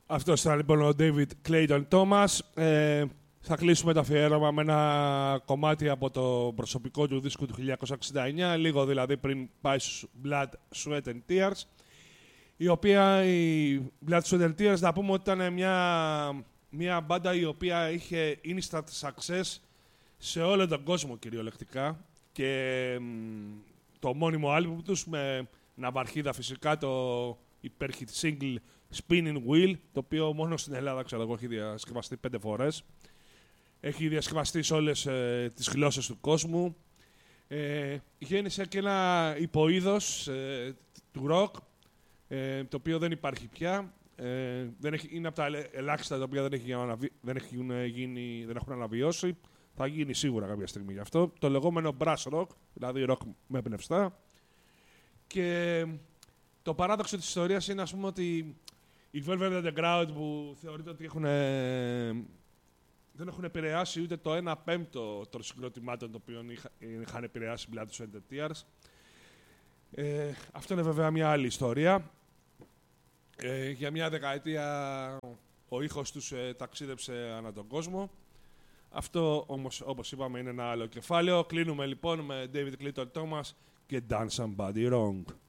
αυτός ήταν λοιπόν ο David Clayton Thomas. Θα κλείσουμε το αφιέρωμα με ένα κομμάτι από το προσωπικό του δίσκο του 1969, λίγο δηλαδή πριν πάει στους Blood, Sweat and Tears. Η οποία, η Blood, Sweat and Tears, να πούμε ότι ήταν μια μπάντα η οποία είχε instant success σε όλο τον κόσμο κυριολεκτικά. Και το μόνιμο άλμπουμ τους με ναυαρχίδα φυσικά, το υπέρχει single Spinning Wheel, το οποίο μόνο στην Ελλάδα, ξέρω εγώ, έχει διασκευαστεί 5 φορές. Έχει διασκευαστεί σε όλες τις γλώσσες του κόσμου. Γέννησε και ένα υποείδος του rock, το οποίο δεν υπάρχει πια. Είναι από τα ελάχιστα τα οποία δεν έχουν αναβιώσει. Θα γίνει σίγουρα κάποια στιγμή γι' αυτό. Το λεγόμενο brass rock, δηλαδή rock με πνευστά. Και το παράδοξο της ιστορίας είναι, ας πούμε, ότι οι Velvet Underground, που θεωρείται ότι δεν έχουν επηρεάσει ούτε το 1/5 των συγκροτημάτων των οποίων είχαν επηρεάσει Blood, Sweat and Tears. Αυτό είναι βέβαια μια άλλη ιστορία. Για μια δεκαετία ο ήχος τους ταξίδεψε ανά τον κόσμο. Αυτό όμως, όπως είπαμε, είναι ένα άλλο κεφάλαιο. Κλείνουμε λοιπόν με David Clayton Thomas και Done Somebody Wrong.